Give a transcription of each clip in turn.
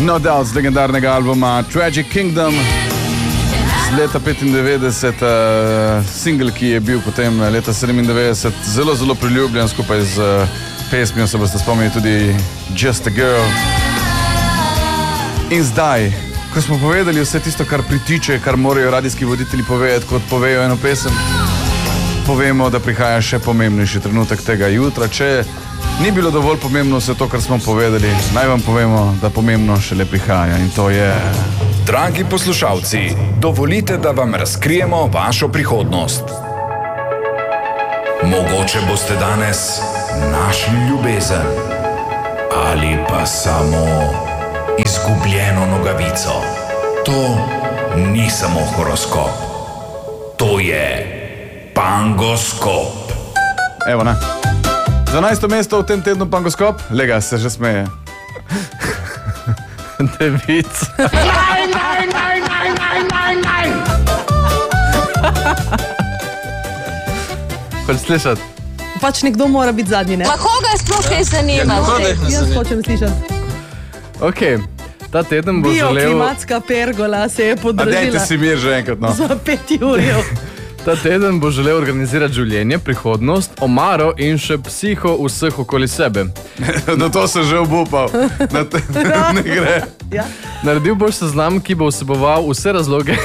No Doubt z legendarnega albuma Tragic Kingdom z leta 95, single, ki je bil potem leta 97 zelo, zelo priljubljen skupaj z pesmijo, se boste spomnili tudi Just a Girl. In zdaj, ko smo povedali vse tisto, kar pritiče, kar morajo radijski voditelji povedati, kot povejo eno pesem, povemo, da prihaja še pomembnejši trenutek tega jutra. Če ni bilo dovolj pomembno vse to, kar smo povedali, naj vam povemo, da pomembno šele prihaja in to je... Dragi poslušalci, dovolite, da vam razkrijemo vašo prihodnost. Mogoče boste danes našli ljubezen ali pa samo izgubljeno nogavico. To ni samo horoskop. To je Pangoskop. Evo, ne. 12. mesto v tem tednu Pangoskop. Lega, se že smeje. Devica. Nein! Hoč slišati? Pač nekdo mora biti zadnji, ne? Pa koga sploh kaj zanima? Jaz hočem slišati. Ok, ta teden bo želel... Bioklimatska pergola se je A podražila dajte si mir že enkrat, no. za 5 jurjev. Ta teden bo želel organizirati življenje, prihodnost, omaro in še psiho vseh okoli sebe. No to sem že obupal. Ne gre. Ja. Naredil boš seznam, ki bo vseboval vse razloge.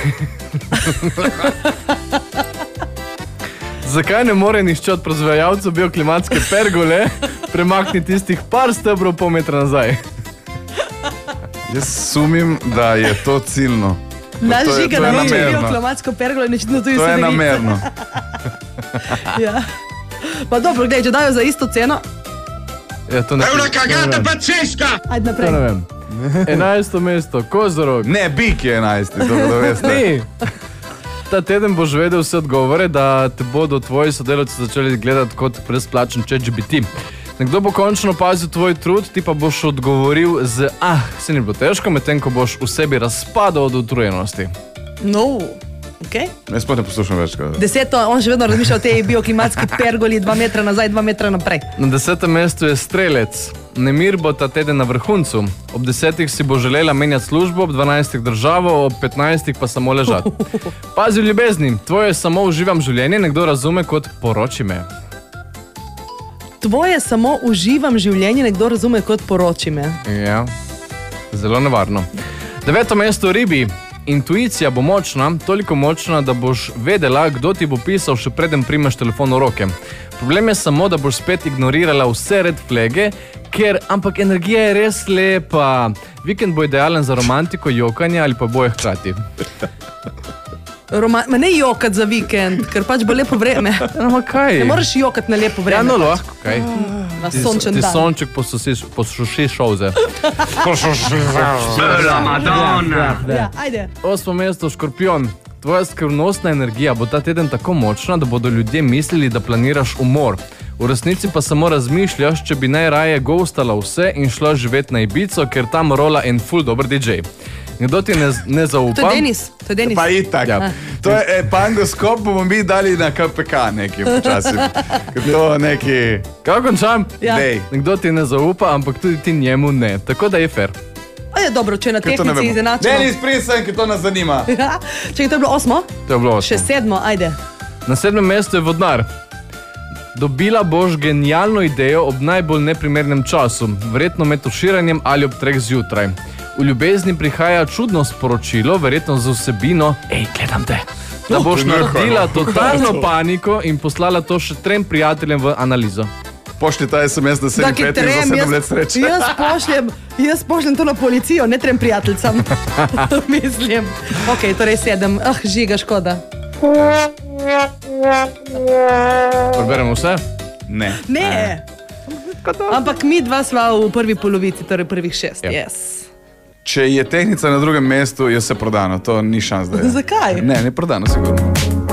Zakaj ne more nihče od proizvajalcev bioklimatske pergole premakniti tistih par stebrov pol metra nazaj? Jaz sumim, da je to ciljno. Naš To je- Žiga to je naročil namerno. bioklimatsko pergolo in očitno tudi To je vse device. namerno. Ja. Pa dobro, gledaj, če dajo za isto ceno, Ja, to ne, ajde to naprej. ne vem. 11. mesto, Kozorog. Ne, bik je 11, dobro, da veste. Ni. Ta teden boš vedel vse odgovore, da te bodo tvoji sodelavci začeli gledati kot brezplačen ChatGPT. Nekdo bo končno opazil tvoj trud, ti pa boš odgovoril z se ni bilo težko, medtem ko boš v sebi razpadal od utrujenosti. No, okej. Jaz sploh ne poslušam več. Deseto, on še vedno razmišlja o tej bioklimatski pergoli, 2 metra nazaj, 2 metra naprej. Na 10. mestu je Strelec. Nemir bo ta teden na vrhuncu. Ob 10. si bo želela menjati službo, ob 12. državo, ob 15. pa samo ležati. Pazi v ljubezni, tvoje samo uživam življenje, nekdo razume kot poroči me. Tvoje samo uživam življenje, nekdo razume kot poroči me. Ja, zelo nevarno. 9. mesto Ribi. Intuicija bo močna, toliko močna, da boš vedela, kdo ti bo pisal, še preden primeš telefon v roke. Problem je samo, da boš spet ignorirala vse red flage, ampak energija je res lepa. Vikend bo idealen za romantiko, jokanje ali pa boje hkrati. Ma ne jokati za vikend, ker pač bo lepo vreme. No, kaj? Ne moreš jokati na lepo Ja, vreme. no, lahko, kaj? Na sončen Ti dan. sonček posuši šolze. Ja, ajde. 8. mesto Škorpion. Tvoja skrivnostna energija bo ta teden tako močna, da bodo ljudje mislili, da planiraš umor. V resnici pa samo razmišljaš, če bi najraje ghostala vse in šla živeti na Ibico, ker tam rola en ful dober DJ. Kdo ti ne zaupa? To je Denis. To je Denis. Pa itak. Ja. To je Pangoskop, bomo mi dali na KPK neki počasi. Ker to neki... Kako končam? Ja. Dej. Nekdo ti ne zaupa, ampak tudi ti njemu ne. Tako da je fair. A je dobro, če na Ker to ne tehnici vemo. izenačimo. Denis, prisen, ker to nas zanima. Ja. Če to je bilo 8, To je bilo še 7, ajde. Na 7. mestu je Vodnar. Dobila boš genialno idejo ob najbolj neprimernem času, verjetno med tuširanjem ali ob 3 zjutraj. V ljubezni prihaja čudno sporočilo, verjetno z vsebino: Ej, gledam te. Da boš naredila totalno paniko in poslala to še 3 prijateljem v analizo. Pošli ta SMS, da se ne peti za 7 let sreče. Jaz pošljem to na policijo, ne 3 prijateljcam. Mislim. Ok, torej 7. Žiga, škoda. Preberemo vse? Ne. Ne. Ampak mi dva sva v prvi polovici, torej prvih 6. Ja. Yes. Če je tehnica na drugem mestu, je vse prodano. To ni šans, da je. Zakaj? Ne prodano, sigurno.